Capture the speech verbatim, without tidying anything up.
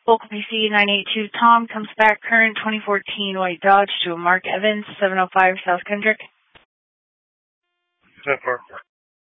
Local P C nine eight two Tom comes back current twenty fourteen white Dodge to a Mark Evans, seven oh five South Kendrick. ten four.